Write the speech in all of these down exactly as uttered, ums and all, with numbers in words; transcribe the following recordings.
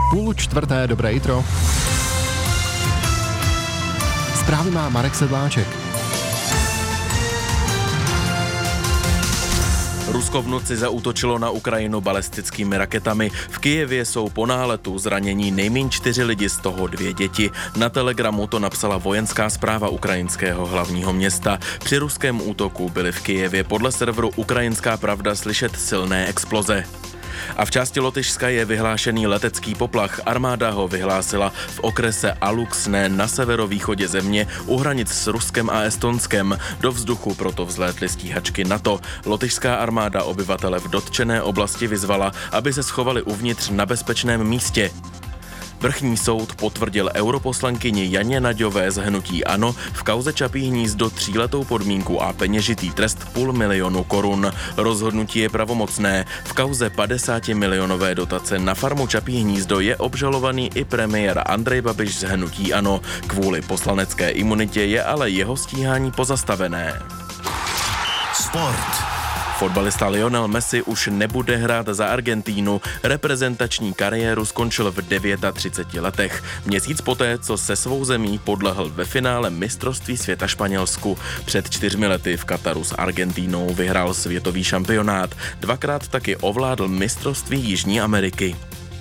Půl čtvrté, dobré jitro. Zprávy má Marek Sedláček. Rusko v noci zaútočilo na Ukrajinu balistickými raketami. V Kyjevě jsou po náletu zranění nejméně čtyři lidi, z toho dvě děti. Na Telegramu to napsala vojenská zpráva ukrajinského hlavního města. Při ruském útoku byly v Kyjevě podle serveru Ukrajinská pravda slyšet silné exploze. A v části Lotyšska je vyhlášený letecký poplach. Armáda ho vyhlásila v okrese Aluxne na severovýchodě země u hranic s Ruskem a Estonskem. Do vzduchu proto vzlétly stíhačky NATO. Lotyšská armáda obyvatele v dotčené oblasti vyzvala, aby se schovali uvnitř na bezpečném místě. Vrchní soud potvrdil europoslankyni Janě Naďové z hnutí ANO v kauze Čapí hnízdo tříletou podmínku a peněžitý trest půl milionu korun. Rozhodnutí je pravomocné. V kauze padesátimilionové dotace na farmu Čapí hnízdo je obžalovaný i premiér Andrej Babiš z hnutí ANO. Kvůli poslanecké imunitě je ale jeho stíhání pozastavené. Sport. Fotbalista Lionel Messi už nebude hrát za Argentínu. Reprezentační kariéru skončil v třiceti devíti letech. Měsíc poté, co se svou zemí podlehl ve finále mistrovství světa Španělsku. Před čtyřmi lety v Kataru s Argentínou vyhrál světový šampionát. Dvakrát taky ovládl mistrovství Jižní Ameriky.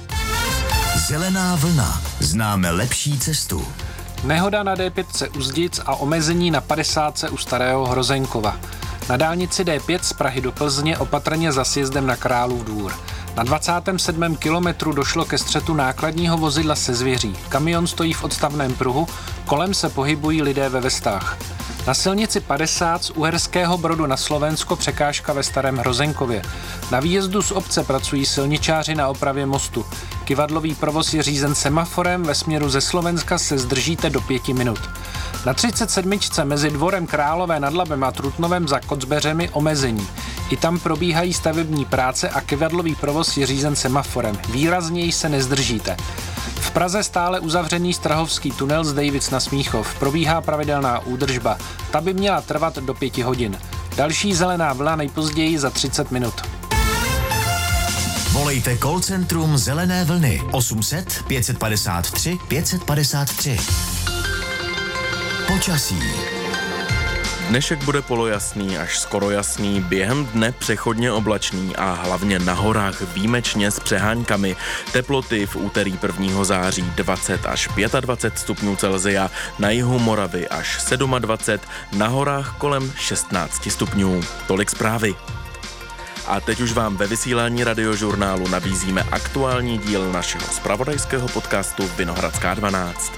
Zelená vlna. Známe lepší cestu. Nehoda na dé pět u Zdic a omezení na padesátce u Starého Hrozeňkova. Na dálnici dé pět z Prahy do Plzně opatrně za sjezdem na Králův Dvůr. Na dvacátém sedmém kilometru došlo ke střetu nákladního vozidla se zvěří. Kamion stojí v odstavném pruhu, kolem se pohybují lidé ve vestách. Na silnici padesát z Uherského Brodu na Slovensko překážka ve Starém Hrozenkově. Na výjezdu z obce pracují silničáři na opravě mostu. Kyvadlový provoz je řízen semaforem, ve směru ze Slovenska se zdržíte do pěti minut. Na třicet sedm mezi Dvorem Králové nad Labem a Trutnovem za Kocbeřemi omezení. I tam probíhají stavební práce a kyvadlový provoz je řízen semaforem. Výrazněji se nezdržíte. V Praze stále uzavřený Strahovský tunel z Dejvic na Smíchov. Probíhá pravidelná údržba. Ta by měla trvat do pěti hodin. Další zelená vlna nejpozději za třicet minut. Volejte call centrum Zelené vlny osm set pět padesát tři pět padesát tři. Počasí. Dnešek bude polojasný až skoro jasný, během dne přechodně oblačný a hlavně na horách výjimečně s přeháňkami. Teploty v úterý prvního září dvacet až dvacet pět stupňů Celsia, na jihu Moravy až dvacet sedm, na horách kolem šestnáct stupňů. Tolik zprávy. A teď už vám ve vysílání Radiožurnálu nabízíme aktuální díl našeho zpravodajského podcastu Vinohradská dvanáct.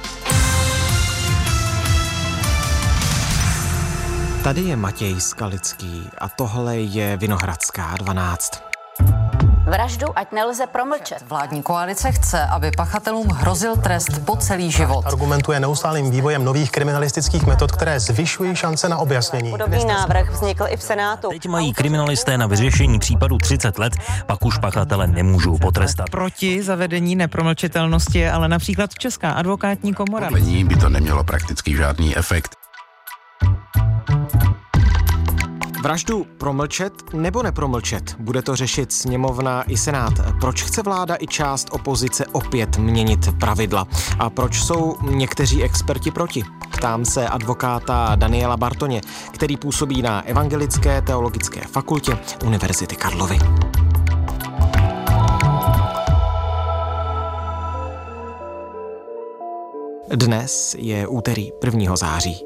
Tady je Matěj Skalický a tohle je Vinohradská dvanáct. Vraždu ať nelze promlčet. Vládní koalice chce, aby pachatelům hrozil trest po celý život. Argumentuje neustálým vývojem nových kriminalistických metod, které zvyšují šance na objasnění. Podobný návrh vznikl i v Senátu. Teď mají kriminalisté na vyřešení případu třicet let, pak už pachatele nemůžou potrestat. Proti zavedení nepromlčitelnosti je ale například Česká advokátní komora. Podle ní by to nemělo prakticky žádný efekt. Vraždu promlčet nebo nepromlčet? Bude to řešit sněmovna i senát. Proč chce vláda i část opozice opět měnit pravidla? A proč jsou někteří experti proti? Ptám se advokáta Daniela Bartoně, který působí na Evangelické teologické fakultě Univerzity Karlovy. Dnes je úterý prvního září.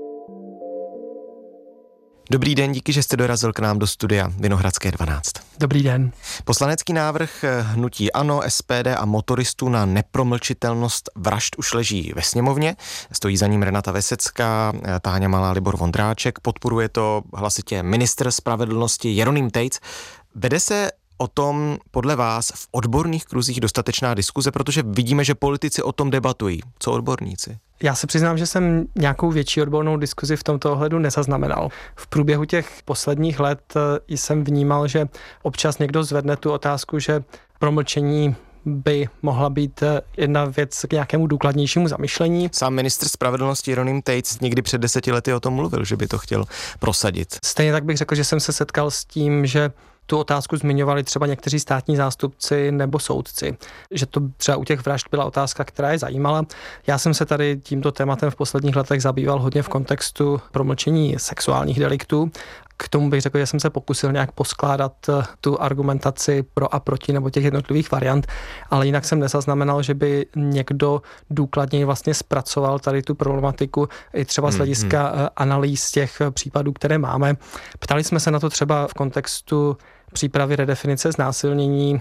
Dobrý den, díky, že jste dorazil k nám do studia Vinohradské dvanáct. Dobrý den. Poslanecký návrh hnutí ANO, S P D a motoristů na nepromlčitelnost vražd už leží ve sněmovně. Stojí za ním Renata Vesecká, Táňa Malá, Libor Vondráček. Podporuje to hlasitě ministr spravedlnosti Jeroným Tejc. Vede se o tom podle vás v odborných kruzích dostatečná diskuze, protože vidíme, že politici o tom debatují. Co odborníci? Já se přiznám, že jsem nějakou větší odbornou diskuzi v tomto ohledu nezaznamenal. V průběhu těch posledních let jsem vnímal, že občas někdo zvedne tu otázku, že promlčení by mohla být jedna věc k nějakému důkladnějšímu zamyšlení. Sám ministr spravedlnosti Jeroným Tejc někdy před deseti lety o tom mluvil, že by to chtěl prosadit. Stejně tak bych řekl, že jsem se setkal s tím, že tu otázku zmiňovali třeba někteří státní zástupci nebo soudci, že to třeba u těch vražd byla otázka, která je zajímala. Já jsem se tady tímto tématem v posledních letech zabýval hodně v kontextu promlčení sexuálních deliktů. K tomu bych řekl, že jsem se pokusil nějak poskládat tu argumentaci pro a proti nebo těch jednotlivých variant, ale jinak jsem nezaznamenal, že by někdo důkladněji vlastně zpracoval tady tu problematiku i třeba z hlediska hmm, hmm. analýz těch případů, které máme. Ptali jsme se na to třeba v kontextu přípravy redefinice znásilnění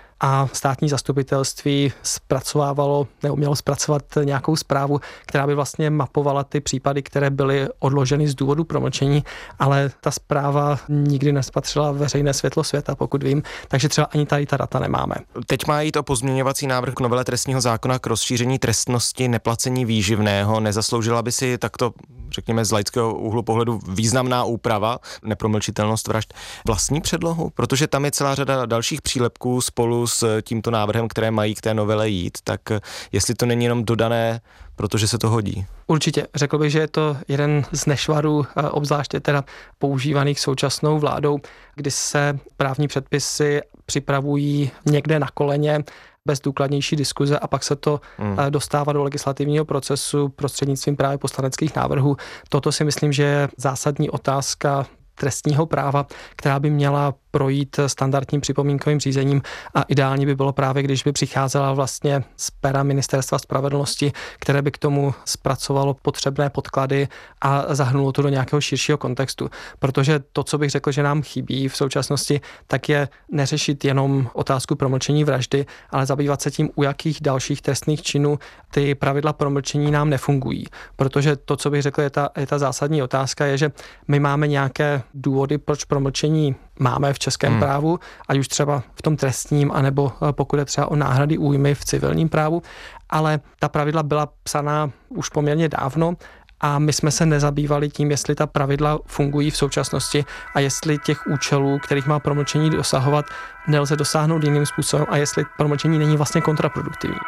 a státní zastupitelství zpracovávalo nebo mělo zpracovat nějakou zprávu, která by vlastně mapovala ty případy, které byly odloženy z důvodu promlčení, ale ta zpráva nikdy nespatřila veřejné světlo světa, pokud vím, takže třeba ani tady ta data nemáme. Teď má jít o pozměňovací návrh k novele trestního zákona k rozšíření trestnosti neplacení výživného. Nezasloužila by si takto, řekněme, z laického úhlu pohledu významná úprava, nepromlčitelnost vražd, vlastní předlohu? Protože tam je celá řada dalších přílepků spolu s tímto návrhem, které mají k té novele jít, tak jestli to není jenom dodané, protože se to hodí. Určitě. Řekl bych, že je to jeden z nešvarů, obzvláště teda používaných současnou vládou, kdy se právní předpisy připravují někde na koleně, bez důkladnější diskuze a pak se to hmm. dostává do legislativního procesu prostřednictvím právě poslaneckých návrhů. Toto si myslím, že je zásadní otázka trestního práva, která by měla projít standardním připomínkovým řízením a ideálně by bylo právě, když by přicházela vlastně z pera Ministerstva spravedlnosti, které by k tomu zpracovalo potřebné podklady a zahrnulo to do nějakého širšího kontextu. Protože to, co bych řekl, že nám chybí v současnosti, tak je neřešit jenom otázku promlčení vraždy, ale zabývat se tím, u jakých dalších trestných činů ty pravidla promlčení nám nefungují. Protože to, co bych řekl, je ta, je ta zásadní otázka, je, že my máme nějaké důvody, proč promlčení máme v českém hmm. právu, ať už třeba v tom trestním, anebo pokud je třeba o náhrady újmy v civilním právu, ale ta pravidla byla psaná už poměrně dávno a my jsme se nezabývali tím, jestli ta pravidla fungují v současnosti a jestli těch účelů, kterých má promlčení dosahovat, nelze dosáhnout jiným způsobem a jestli promlčení není vlastně kontraproduktivní.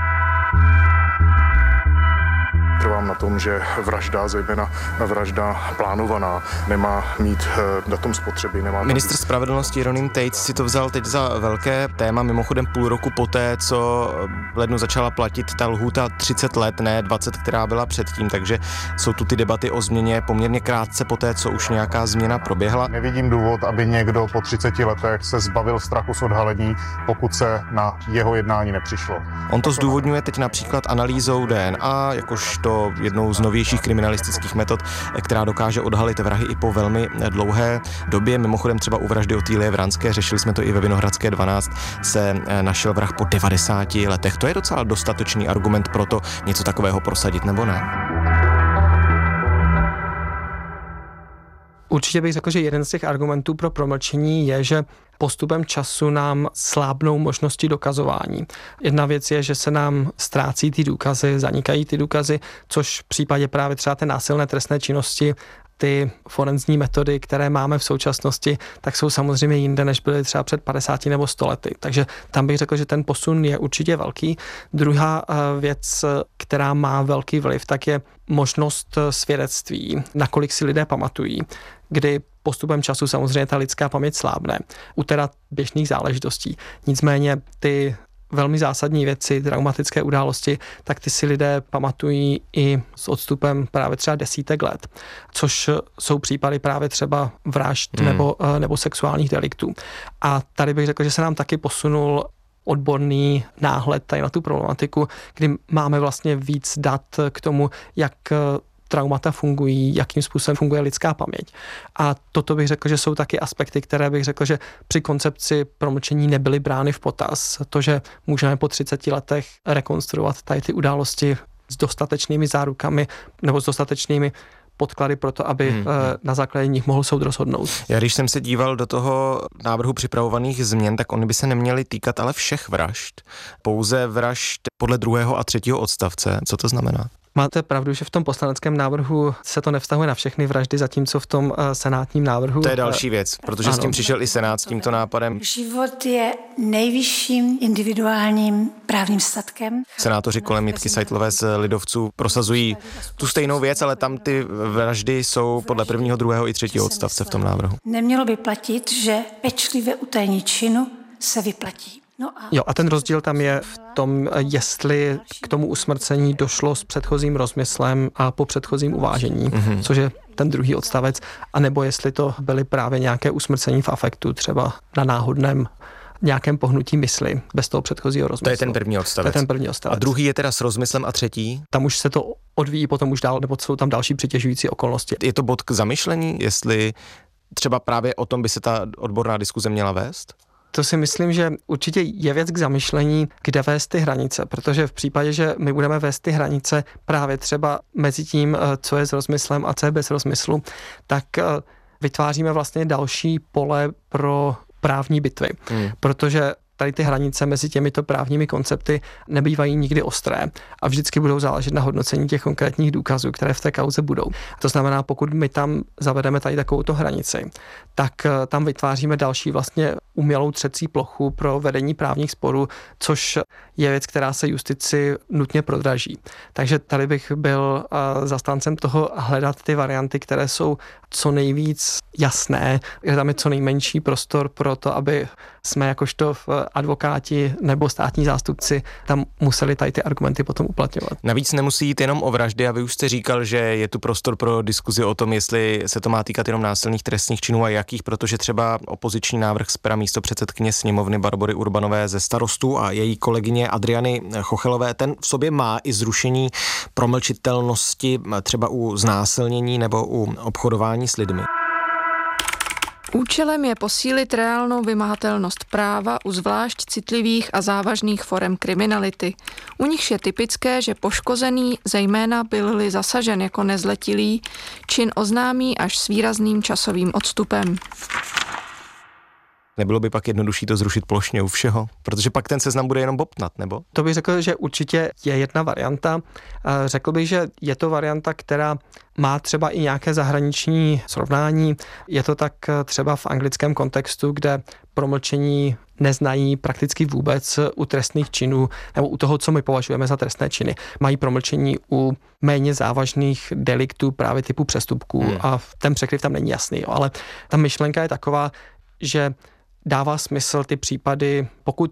Trvám na tom, že vražda, zejména vražda plánovaná, nemá mít datum spotřeby. Nemá Ministr spravedlnosti Jeroným Tejc si to vzal teď za velké téma, mimochodem půl roku poté, co v lednu začala platit ta lhůta třicet let, ne dvacet, která byla předtím, takže jsou tu ty debaty o změně poměrně krátce poté, co už nějaká změna proběhla. Nevidím důvod, aby někdo po třiceti letech se zbavil strachu z odhalení, pokud se na jeho jednání nepřišlo. On to zdůvodňuje teď například analýzou D N A, jakožto jednou z novějších kriminalistických metod, která dokáže odhalit vrahy i po velmi dlouhé době. Mimochodem třeba u vraždy Otýlie Vranské, řešili jsme to i ve Vinohradské dvanáct, se našel vrah po devadesáti letech. To je docela dostatečný argument pro to něco takového prosadit, nebo ne? Určitě bych řekl, že jeden z těch argumentů pro promlčení je, že postupem času nám slábnou možnosti dokazování. Jedna věc je, že se nám ztrácí ty důkazy, zanikají ty důkazy, což v případě právě třeba té násilné trestné činnosti ty forenzní metody, které máme v současnosti, tak jsou samozřejmě jinde, než byly třeba před padesáti nebo sto lety. Takže tam bych řekl, že ten posun je určitě velký. Druhá věc, která má velký vliv, tak je možnost svědectví, nakolik si lidé pamatují, kdy postupem času samozřejmě ta lidská paměť slábne u teda běžných záležitostí. Nicméně ty velmi zásadní věci, traumatické události, tak ty si lidé pamatují i s odstupem právě třeba desítek let, což jsou případy právě třeba vražd hmm. nebo, nebo sexuálních deliktů. A tady bych řekl, že se nám taky posunul odborný náhled tady na tu problematiku, kdy máme vlastně víc dat k tomu, jak traumata fungují, jakým způsobem funguje lidská paměť. A toto bych řekl, že jsou taky aspekty, které bych řekl, že při koncepci promlčení nebyly brány v potaz. To, že můžeme po třiceti letech rekonstruovat tady ty události s dostatečnými zárukami nebo s dostatečnými podklady pro to, aby hmm. na základě nich mohl soud rozhodnout. Já když jsem se díval do toho návrhu připravovaných změn, tak oni by se neměly týkat ale všech vražd. Pouze vražd podle druhého a třetího odstavce. Co to znamená? Máte pravdu, že v tom poslaneckém návrhu se to nevztahuje na všechny vraždy, zatímco v tom senátním návrhu... To je další věc, protože ano. S tím přišel i Senát s tímto nápadem. Život je nejvyšším individuálním právním statkem. Senátoři kolem Jitky Seitlové z Lidovců prosazují tu stejnou věc, ale tam ty vraždy jsou podle prvního, druhého i třetího odstavce v tom návrhu. Nemělo by platit, že pečlivé utajení činu se vyplatí. No a... Jo, a ten rozdíl tam je v tom, jestli k tomu usmrcení došlo s předchozím rozmyslem a po předchozím uvážení, mm-hmm. což je ten druhý odstavec, anebo jestli to byly právě nějaké usmrcení v afektu, třeba na náhodném nějakém pohnutí mysli, bez toho předchozího rozmyslu. To je ten první odstavec. To je ten první odstavec. A druhý je teda s rozmyslem a třetí? Tam už se to odvíjí potom už dál, nebo jsou tam další přitěžující okolnosti. Je to bod k zamyšlení, jestli třeba právě o tom by se ta odborná diskuze měla vést? To si myslím, že určitě je věc k zamyšlení, kde vést ty hranice, protože v případě, že my budeme vést ty hranice právě třeba mezi tím, co je s rozmyslem a co je bez rozmyslu, tak vytváříme vlastně další pole pro právní bitvy, hmm. protože tady ty hranice mezi těmito právními koncepty nebývají nikdy ostré a vždycky budou záležet na hodnocení těch konkrétních důkazů, které v té kauze budou. To znamená, pokud my tam zavedeme tady takovouto hranici, tak tam vytváříme další vlastně umělou třecí plochu pro vedení právních sporů, což je věc, která se justici nutně prodraží. Takže tady bych byl zastáncem toho hledat ty varianty, které jsou co nejvíc jasné, že tam je co nejmenší prostor pro to, aby jsme jakožto advokáti nebo státní zástupci tam museli tady ty argumenty potom uplatňovat. Navíc nemusí jít jenom o vraždy a vy už jste říkal, že je tu prostor pro diskuzi o tom, jestli se to má týkat jenom násilných trestných činů a jakých, protože třeba opoziční návrh z pera místopředsedkyně sněmovny Barbory Urbanové ze Starostů a její kolegyně Adriany Chochelové, ten v sobě má i zrušení promlčitelnosti třeba u znásilnění nebo u obchodování s lidmi. Účelem je posílit reálnou vymahatelnost práva u zvlášť citlivých a závažných forem kriminality. U nichž je typické, že poškozený, zejména byl-li zasažen jako nezletilý, čin oznámí až s výrazným časovým odstupem. Nebylo by pak jednodušší to zrušit plošně u všeho? Protože pak ten seznam bude jenom bobtnat, nebo? To bych řekl, že určitě je jedna varianta. Řekl bych, že je to varianta, která má třeba i nějaké zahraniční srovnání. Je to tak třeba v anglickém kontextu, kde promlčení neznají prakticky vůbec u trestných činů, nebo u toho, co my považujeme za trestné činy. Mají promlčení u méně závažných deliktů právě typu přestupků hmm. a ten překryv tam není jasný. Jo. Ale ta myšlenka je taková, že dává smysl ty případy, pokud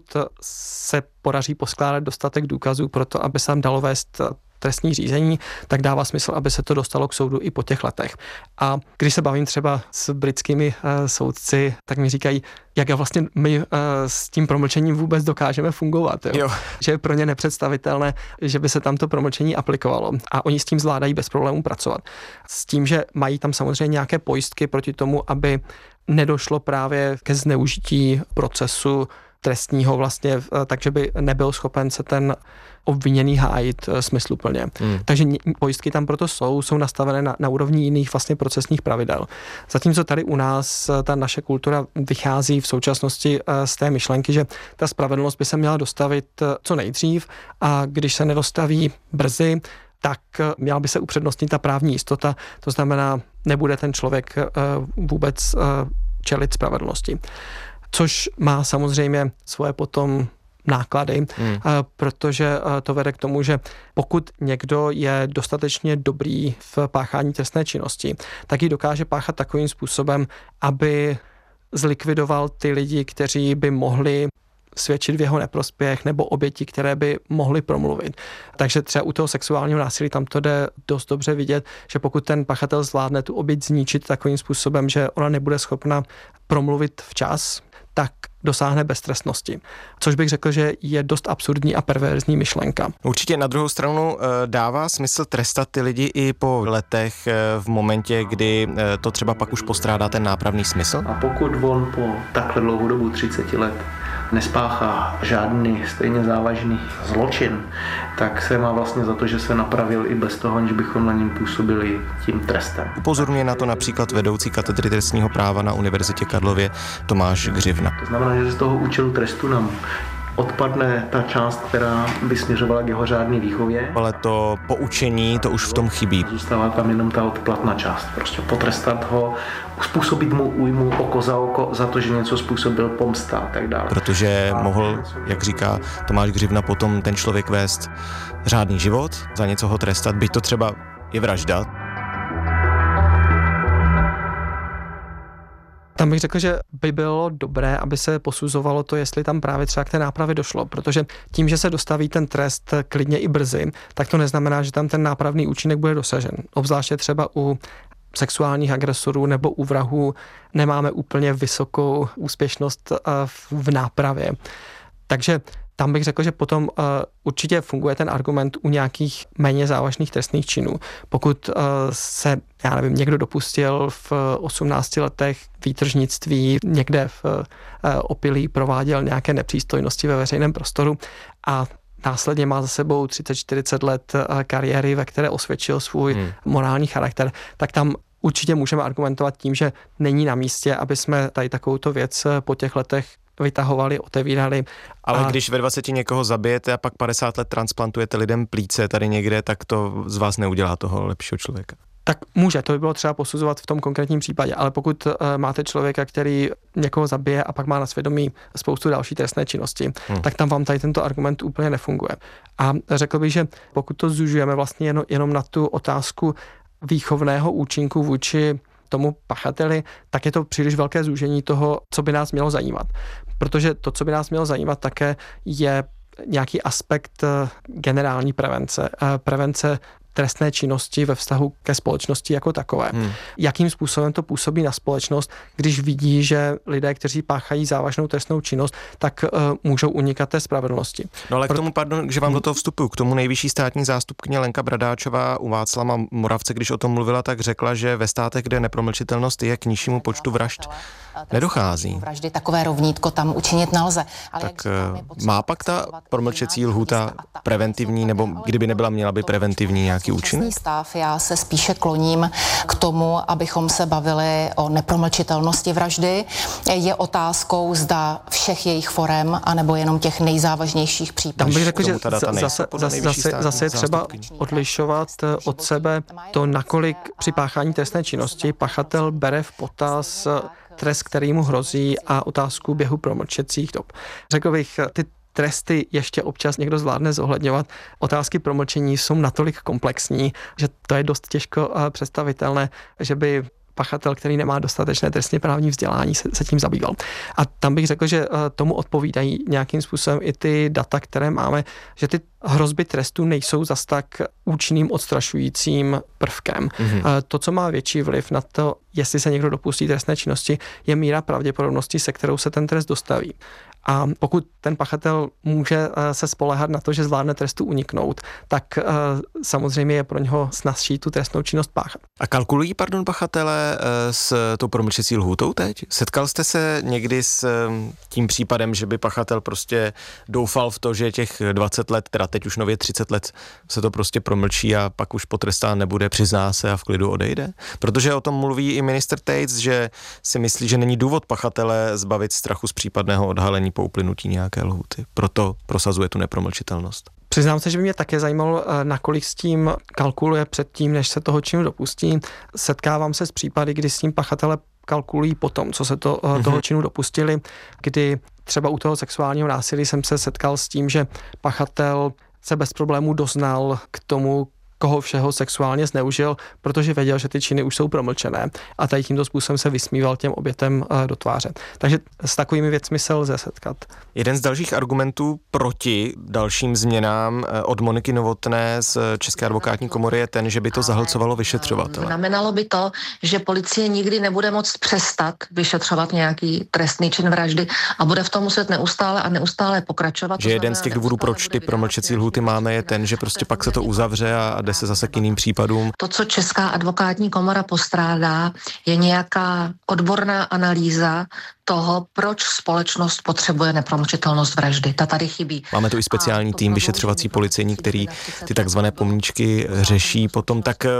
se podaří poskládat dostatek důkazů pro to, aby se tam dalo vést trestní řízení, tak dává smysl, aby se to dostalo k soudu i po těch letech. A když se bavím třeba s britskými uh, soudci, tak mi říkají, jak vlastně my uh, s tím promlčením vůbec dokážeme fungovat. Jo? Jo. Že je pro ně nepředstavitelné, že by se tam to promlčení aplikovalo. A oni s tím zvládají bez problémů pracovat. S tím, že mají tam samozřejmě nějaké pojistky proti tomu, aby nedošlo právě ke zneužití procesu trestního vlastně, takže by nebyl schopen se ten obviněný hájit smysluplně. Hmm. Takže pojistky tam proto jsou, jsou nastavené na, na úrovni jiných vlastně procesních pravidel. Zatímco tady u nás ta naše kultura vychází v současnosti z té myšlenky, že ta spravedlnost by se měla dostavit co nejdřív a když se nedostaví brzy, tak měla by se upřednostnit ta právní jistota, to znamená, nebude ten člověk vůbec čelit spravedlnosti. Což má samozřejmě svoje potom náklady, hmm. protože to vede k tomu, že pokud někdo je dostatečně dobrý v páchání trestné činnosti, tak ji dokáže páchat takovým způsobem, aby zlikvidoval ty lidi, kteří by mohli svědčit v jeho neprospěch nebo oběti, které by mohly promluvit. Takže třeba u toho sexuálního násilí tam to jde dost dobře vidět, že pokud ten pachatel zvládne tu oběť zničit takovým způsobem, že ona nebude schopna promluvit včas, tak dosáhne beztrestnosti. Což bych řekl, že je dost absurdní a perverzní myšlenka. Určitě na druhou stranu dává smysl trestat ty lidi i po letech v momentě, kdy to třeba pak už postrádá ten nápravný smysl? A pokud on po takhle dlouhou dobu třicet let nespáchá žádný stejně závažný zločin, tak se má vlastně za to, že se napravil i bez toho, aniž bychom na něm působili tím trestem. Upozorňuje na to například vedoucí katedry trestního práva na Univerzitě Karlově Tomáš Gřivna. To znamená, že z toho účelu trestu nám odpadne ta část, která by směřovala k jeho řádné výchově. Ale to poučení, to už v tom chybí. Zůstává tam jenom ta odplatná část. Prostě potrestat ho, způsobit mu újmu oko za oko za to, že něco způsobil, pomsta a tak dále. Protože mohl, jak říká Tomáš Křivna, potom ten člověk vést řádný život, za něco ho trestat, byť to třeba je vražda. Tam bych řekl, že by bylo dobré, aby se posuzovalo to, jestli tam právě třeba k té nápravě došlo, protože tím, že se dostaví ten trest klidně i brzy, tak to neznamená, že tam ten nápravný účinek bude dosažen. Obzvláště třeba u sexuálních agresorů nebo u vrahů nemáme úplně vysokou úspěšnost v nápravě. Takže tam bych řekl, že potom uh, určitě funguje ten argument u nějakých méně závažných trestných činů. Pokud uh, se, já nevím, někdo dopustil v osmnácti letech výtržnictví, někde v uh, opilí prováděl nějaké nepřístojnosti ve veřejném prostoru a následně má za sebou třicet čtyřicet let uh, kariéry, ve které osvědčil svůj hmm. morální charakter, tak tam určitě můžeme argumentovat tím, že není na místě, aby jsme tady takovouto věc po těch letech vytahovali, otevírali. Ale a... když ve dvaceti někoho zabijete a pak padesát let transplantujete lidem plíce tady někde, tak to z vás neudělá toho lepšího člověka. Tak může, to by bylo třeba posuzovat v tom konkrétním případě, ale pokud uh, máte člověka, který někoho zabije a pak má na svědomí spoustu další trestné činnosti, hmm. tak tam vám tady tento argument úplně nefunguje. A řekl bych, že pokud to zužujeme vlastně jenom, jenom na tu otázku výchovného účinku vůči tomu pachateli, tak je to příliš velké zúžení toho, co by nás mělo zajímat. Protože to, co by nás mělo zajímat také, je nějaký aspekt generální prevence. Prevence trestné činnosti ve vztahu ke společnosti jako takové. Hmm. Jakým způsobem to působí na společnost, když vidí, že lidé, kteří páchají závažnou trestnou činnost, tak uh, můžou unikat té spravedlnosti. No ale k tomu, pardon, že vám do toho vstupuju, k tomu nejvyšší státní zástupkyně Lenka Bradáčová u Václava Moravce, když o tom mluvila, tak řekla, že ve státech, kde nepromlčitelnost je, k nižšímu počtu vražd nedochází. Vraždy takové rovnítko tam učinit nelze. Ale tak má pak ta promlčecí lhůta preventivní, nebo kdyby nebyla, měla by preventivní nějaký účinek? Stav, já se spíše kloním k tomu, abychom se bavili o nepromlčitelnosti vraždy. Je otázkou, zda všech jejich forem, anebo jenom těch nejzávažnějších případů. Tam bych řekl, že zase, zase, zase je třeba odlišovat od sebe to, nakolik při páchání trestné činnosti pachatel bere v potaz trest, který mu hrozí, a otázku běhu promlčecích dob. Řekl bych, ty tresty ještě občas někdo zvládne zohledňovat. Otázky promlčení jsou natolik komplexní, že to je dost těžko představitelné, že by pachatel, který nemá dostatečné trestně právní vzdělání, se, se tím zabýval. A tam bych řekl, že tomu odpovídají nějakým způsobem i ty data, které máme, že ty hrozby trestu nejsou zas tak účinným odstrašujícím prvkem. Mm-hmm. To, co má větší vliv na to, jestli se někdo dopustí trestné činnosti, je míra pravděpodobnosti, se kterou se ten trest dostaví. A pokud ten pachatel může se spoléhat na to, že zvládne trestu uniknout, tak samozřejmě je pro něho snazší tu trestnou činnost páchat. A kalkulují, pardon, pachatele s tou promlčecí lhůtou teď? Setkal jste se někdy s tím případem, že by pachatel prostě doufal v to, že těch dvacet let, teda teď už nově třicet let, se to prostě promlčí a pak už potrestán nebude, přizná se a v klidu odejde? Protože o tom mluví i minister Tejc, že si myslí, že není důvod pachatele zbavit strachu z případného odhalení po uplynutí nějaké lhůty. Proto prosazuje tu nepromlčitelnost. Přiznám se, že by mě také zajímalo, nakolik s tím kalkuluje předtím, než se toho činu dopustí. Setkávám se s případy, kdy s tím pachatele kalkulují potom, co se to, mm-hmm. toho činu dopustili, kdy třeba u toho sexuálního násilí jsem se setkal s tím, že pachatel se bez problémů doznal k tomu, koho všeho sexuálně zneužil, protože věděl, že ty činy už jsou promlčené, a tady tímto způsobem se vysmíval těm obětem do tváře. Takže s takovými věcmi se lze setkat. Jeden z dalších argumentů proti dalším změnám od Moniky Novotné z České advokátní komory je ten, že by to zahlcovalo vyšetřovatele. Znamenalo by to, že policie nikdy nebude moct přestat vyšetřovat nějaký trestný čin vraždy a bude v tom muset neustále a neustále pokračovat. Že jeden z těch důvodů, proč ty promlčecí lhůty máme, je ten, že prostě pak se to uzavře a se zase k jiným případům. To, co Česká advokátní komora postrádá, je nějaká odborná analýza toho, proč společnost potřebuje nepromlčitelnost vraždy. Ta tady chybí. Máme tu i speciální tým vyšetřovací policejní, který ty takzvané pomníčky řeší. Potom tak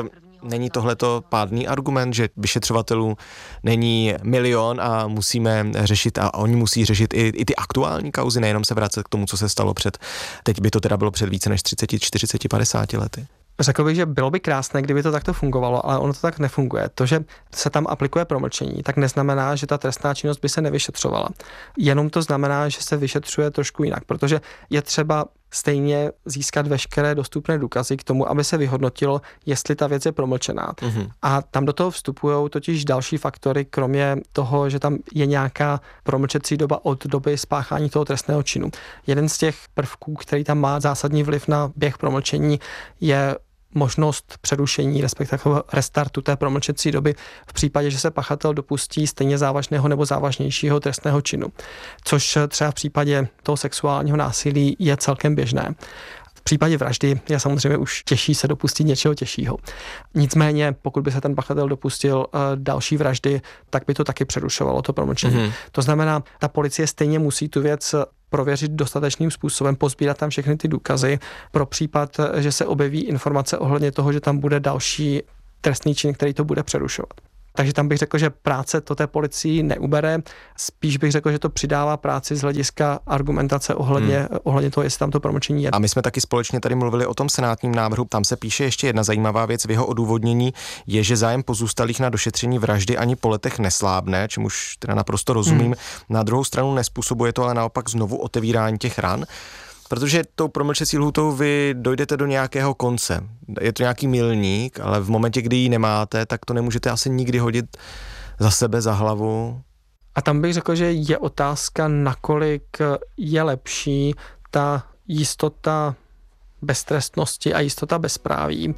Není tohleto pádný argument, že vyšetřovatelů není milion a musíme řešit a oni musí řešit i, i ty aktuální kauzy, nejenom se vracet k tomu, co se stalo před, teď by to teda bylo před více než třicet, čtyřicet, padesát lety. Řekl bych, že bylo by krásné, kdyby to takto fungovalo, ale ono to tak nefunguje. To, že se tam aplikuje promlčení, tak neznamená, že ta trestná činnost by se nevyšetřovala. Jenom to znamená, že se vyšetřuje trošku jinak, protože je třeba stejně získat veškeré dostupné důkazy k tomu, aby se vyhodnotilo, jestli ta věc je promlčená. Mm-hmm. A tam do toho vstupují totiž další faktory, kromě toho, že tam je nějaká promlčecí doba od doby spáchání toho trestného činu. Jeden z těch prvků, který tam má zásadní vliv na běh promlčení, je možnost přerušení, respektive restartu té promlčecí doby v případě, že se pachatel dopustí stejně závažného nebo závažnějšího trestného činu, což třeba v případě toho sexuálního násilí je celkem běžné. V případě vraždy je samozřejmě už těžší se dopustit něčeho těžšího. Nicméně, pokud by se ten pachatel dopustil uh, další vraždy, tak by to taky přerušovalo to promlčení. Mm-hmm. To znamená, ta policie stejně musí tu věc prověřit dostatečným způsobem, pozbírat tam všechny ty důkazy pro případ, že se objeví informace ohledně toho, že tam bude další trestný čin, který to bude přerušovat. Takže tam bych řekl, že práce to té policii neubere, spíš bych řekl, že to přidává práci z hlediska argumentace ohledně, hmm. ohledně toho, jestli tam to promlčení je. A my jsme taky společně tady mluvili o tom senátním návrhu, tam se píše ještě jedna zajímavá věc v jeho odůvodnění, je, že zájem pozůstalých na došetření vraždy ani po letech neslábne, čemuž teda naprosto rozumím. Hmm. Na druhou stranu nespůsobuje to ale naopak znovu otevírání těch ran. Protože tou promlčecí lhůtou vy dojdete do nějakého konce. Je to nějaký milník, ale v momentě, kdy ji nemáte, tak to nemůžete asi nikdy hodit za sebe, za hlavu. A tam bych řekl, že je otázka, nakolik je lepší ta jistota beztrestnosti a jistota bezpráví,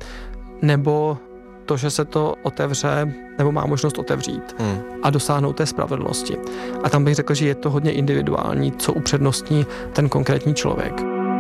nebo to, že se to otevře, nebo má možnost otevřít hmm. a dosáhnout té spravedlnosti. A tam bych řekl, že je to hodně individuální, co upřednostní ten konkrétní člověk.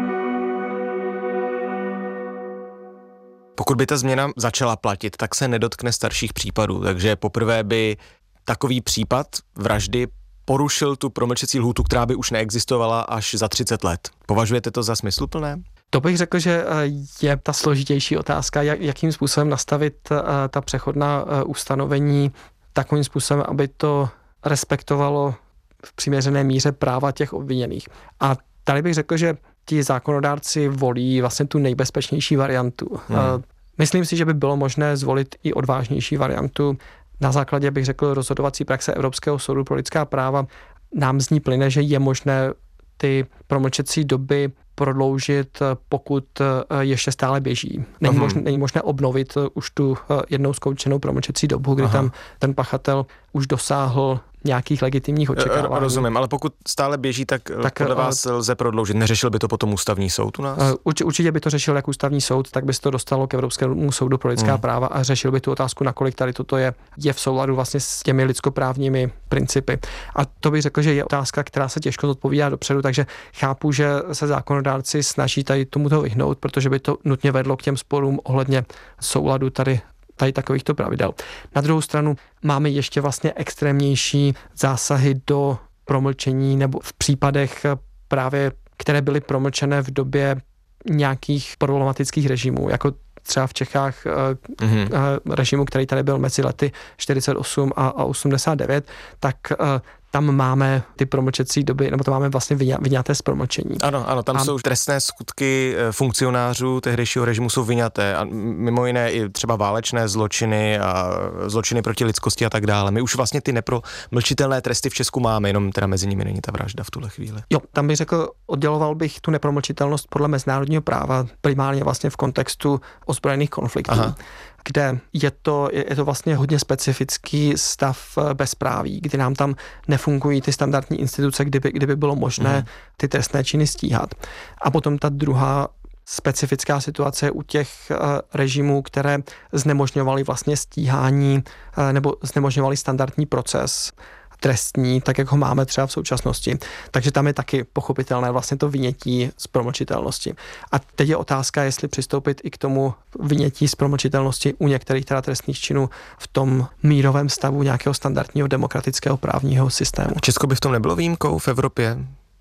Pokud by ta změna začala platit, tak se nedotkne starších případů, takže poprvé by takový případ vraždy porušil tu promlčecí lhůtu, která by už neexistovala až za třicet let. Považujete to za smysluplné? To bych řekl, že je ta složitější otázka, jak, jakým způsobem nastavit ta přechodná ustanovení takovým způsobem, aby to respektovalo v přiměřené míře práva těch obviněných. A tady bych řekl, že ti zákonodárci volí vlastně tu nejbezpečnější variantu. Hmm. Myslím si, že by bylo možné zvolit i odvážnější variantu. Na základě, bych řekl, rozhodovací praxe Evropského soudu pro lidská práva nám z ní plyne, že je možné ty promlčecí doby prodloužit, pokud ještě stále běží. Není, možné, není možné obnovit už tu jednou skončenou promlčecí dobu, kdy Aha. tam ten pachatel už dosáhl nějakých legitimních očekávání. Rozumím, ale pokud stále běží, tak, tak podle vás lze prodloužit. Neřešil by to potom ústavní soud u nás? Určitě, určitě by to řešil jak ústavní soud, tak by se to dostalo k Evropskému soudu pro lidská hmm. práva a řešil by tu otázku, nakolik tady toto je, je v souladu vlastně s těmi lidskoprávními principy. A to bych řekl, že je otázka, která se těžko zodpovídá dopředu, takže chápu, že se zákonodárci snaží tady tomuto vyhnout, protože by to nutně vedlo k těm sporům ohledně souladu tady tady takovýchto pravidel. Na druhou stranu máme ještě vlastně extrémnější zásahy do promlčení nebo v případech právě, které byly promlčené v době nějakých problematických režimů, jako třeba v Čechách mm-hmm. režimu, který tady byl mezi lety čtyřicet osm a osmdesát devět, tak tam máme ty promlčecí doby, nebo to máme vlastně vyňaté z promlčení. Ano, ano, tam a... jsou trestné skutky funkcionářů tehdejšího režimu jsou vyňaté a mimo jiné i třeba válečné zločiny a zločiny proti lidskosti a tak dále. My už vlastně ty nepromlčitelné tresty v Česku máme, jenom teda mezi nimi není ta vražda v tuhle chvíli. Jo, tam bych řekl, odděloval bych tu nepromlčitelnost podle mezinárodního práva, primárně vlastně v kontextu ozbrojených konfliktů. Aha. Kde je to, je to vlastně hodně specifický stav bezpráví, kdy nám tam nefungují ty standardní instituce, kdyby, kdyby bylo možné mm. ty trestné činy stíhat. A potom ta druhá specifická situace u těch uh, režimů, které znemožňovaly vlastně stíhání uh, nebo znemožňovaly standardní proces trestní, tak jak ho máme třeba v současnosti. Takže tam je taky pochopitelné vlastně to vynětí z promlčitelnosti. A teď je otázka, jestli přistoupit i k tomu vynětí z promlčitelnosti u některých teda trestných činů v tom mírovém stavu nějakého standardního demokratického právního systému. Česko by v tom nebylo výjimkou v Evropě?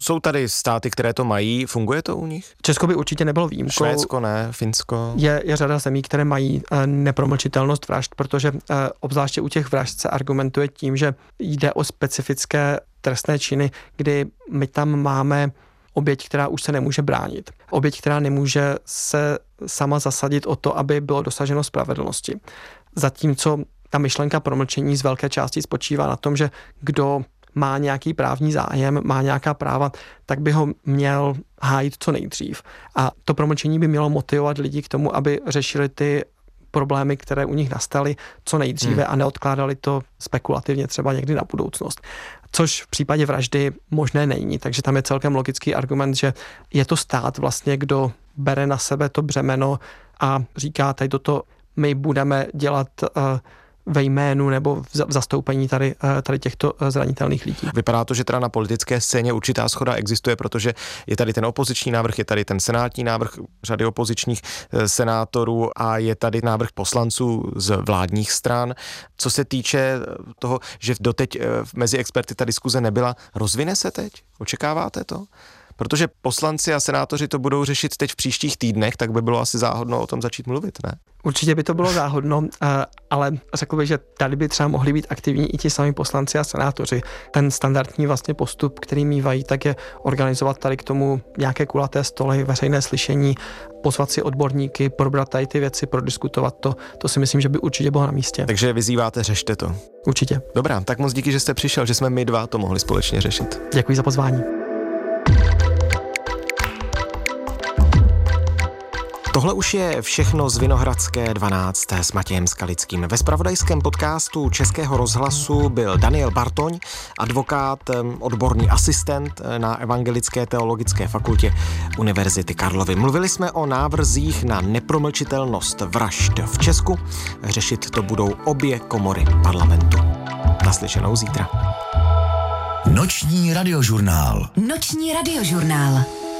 Jsou tady státy, které to mají, funguje to u nich? Česko by určitě nebylo výjimkou. Švédsko ne, Finsko. Je, je řada zemí, které mají nepromlčitelnost vražd, protože obzvláště u těch vražd se argumentuje tím, že jde o specifické trestné činy, kdy my tam máme oběť, která už se nemůže bránit. Oběť, která nemůže se sama zasadit o to, aby bylo dosaženo spravedlnosti. Zatímco ta myšlenka promlčení z velké části spočívá na tom, že kdo má nějaký právní zájem, má nějaká práva, tak by ho měl hájit co nejdřív. A to promlčení by mělo motivovat lidi k tomu, aby řešili ty problémy, které u nich nastaly co nejdříve hmm. a neodkládali to spekulativně třeba někdy na budoucnost. Což v případě vraždy možné není, takže tam je celkem logický argument, že je to stát vlastně, kdo bere na sebe to břemeno a říká, tady toto my budeme dělat uh, ve jménu nebo v zastoupení tady, tady těchto zranitelných lidí. Vypadá to, že teda na politické scéně určitá shoda existuje, protože je tady ten opoziční návrh, je tady ten senátní návrh řady opozičních senátorů a je tady návrh poslanců z vládních stran. Co se týče toho, že doteď mezi experty ta diskuze nebyla, rozvine se teď? Očekáváte to? Protože poslanci a senátoři to budou řešit teď v příštích týdnech, tak by bylo asi záhodno o tom začít mluvit, ne? Určitě by to bylo záhodno, ale řekl bych, že tady by třeba mohli být aktivní i ti sami poslanci a senátoři. Ten standardní vlastně postup, který mývají, tak je organizovat tady k tomu nějaké kulaté stoly, veřejné slyšení, pozvat si odborníky, probrat tady ty věci, prodiskutovat to. To si myslím, že by určitě bylo na místě. Takže vyzýváte, řešte to. Určitě. Dobrá, tak moc díky, že jste přišel, že jsme my dva to mohli společně řešit. Děkuji za pozvání. Tohle už je všechno z Vinohradské dvanáct s Matějem Skalickým. Ve zpravodajském podcastu Českého rozhlasu byl Daniel Bartoň, advokát, odborný asistent na Evangelické teologické fakultě Univerzity Karlovy. Mluvili jsme o návrzích na nepromlčitelnost vražd v Česku. Řešit to budou obě komory parlamentu. Naslyšenou zítra. Noční radiožurnál. Noční radiožurnál.